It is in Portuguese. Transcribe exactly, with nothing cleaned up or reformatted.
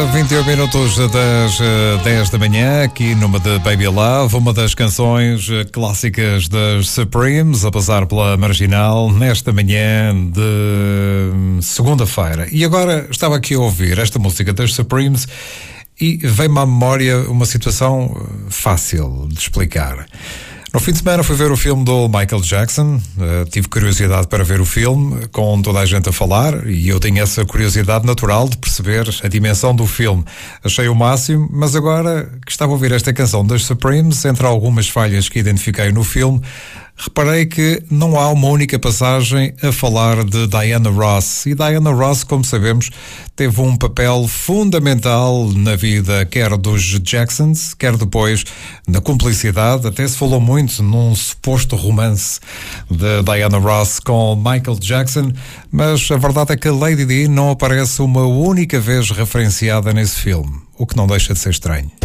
vinte e um minutos das dez da manhã, aqui numa de Baby Love, uma das canções clássicas das Supremes, a passar pela Marginal, nesta manhã de segunda-feira. E agora estava aqui a ouvir esta música das Supremes e veio-me à memória uma situação fácil de explicar. No fim de semana fui ver o filme do Michael Jackson, uh, tive curiosidade para ver o filme, com toda a gente a falar, e eu tenho essa curiosidade natural de perceber a dimensão do filme. Achei o máximo, mas agora que estava a ouvir esta canção das Supremes, entre algumas falhas que identifiquei no filme, reparei que não há uma única passagem a falar de Diana Ross. E Diana Ross, como sabemos, teve um papel fundamental na vida quer dos Jacksons, quer depois na cumplicidade. Até se falou muito num suposto romance de Diana Ross com Michael Jackson, mas a verdade é que a Lady Di não aparece uma única vez referenciada nesse filme, o que não deixa de ser estranho.